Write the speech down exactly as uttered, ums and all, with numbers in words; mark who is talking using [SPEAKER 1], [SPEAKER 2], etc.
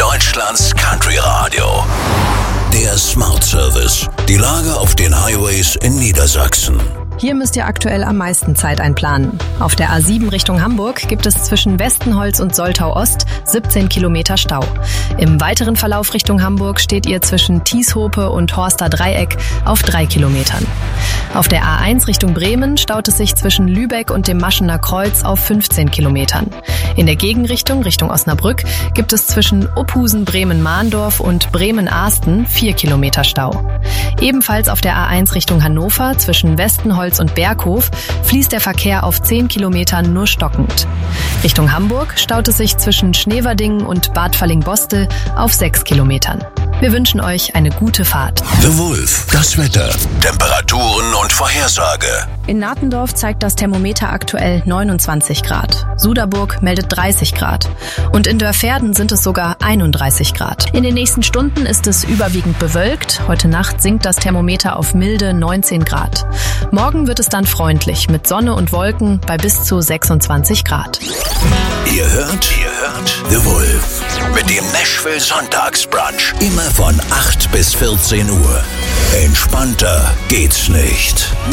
[SPEAKER 1] Deutschlands Country Radio. Der Smart Service. Die Lage auf den Highways in Niedersachsen.
[SPEAKER 2] Hier müsst ihr aktuell am meisten Zeit einplanen. Auf der A sieben Richtung Hamburg gibt es zwischen Westenholz und Soltau Ost siebzehn Kilometer Stau. Im weiteren Verlauf Richtung Hamburg steht ihr zwischen Tieshope und Horster Dreieck auf drei Kilometern. Auf der A eins Richtung Bremen staut es sich zwischen Lübeck und dem Maschener Kreuz auf fünfzehn Kilometern. In der Gegenrichtung Richtung Osnabrück gibt es zwischen Uphusen, Bremen-Mahndorf und Bremen-Ahsten vier Kilometer Stau. Ebenfalls auf der A eins Richtung Hannover zwischen Westenholz und Berghof fließt der Verkehr auf zehn Kilometern nur stockend. Richtung Hamburg staut es sich zwischen Schneverdingen und Bad Falling-Bostel auf sechs Kilometern. Wir wünschen euch eine gute Fahrt.
[SPEAKER 1] The Wolf, das Wetter, Temperaturen und Vorhersage.
[SPEAKER 2] In Nattendorf zeigt das Thermometer aktuell neunundzwanzig Grad. Suderburg meldet dreißig Grad. Und in Dörverden sind es sogar einunddreißig Grad. In den nächsten Stunden ist es überwiegend bewölkt. Heute Nacht sinkt das Thermometer auf milde neunzehn Grad. Morgen wird es dann freundlich mit Sonne und Wolken bei bis zu sechsundzwanzig Grad.
[SPEAKER 1] Ihr hört, ihr hört The Wolf mit dem Nashville Sonntagsbrunch. Immer von acht bis vierzehn Uhr. Entspannter geht's nicht.